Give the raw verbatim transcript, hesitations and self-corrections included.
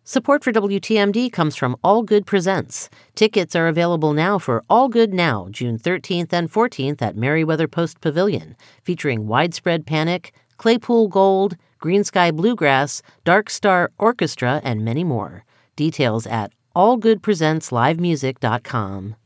Support for W T M D comes from All Good Presents. Tickets are available now for All Good Now, June thirteenth and fourteenth at Merriweather Post Pavilion, featuring Widespread Panic, Claypool Gold, Green Sky Bluegrass, Dark Star Orchestra, and many more. Details at all good presents live music dot com.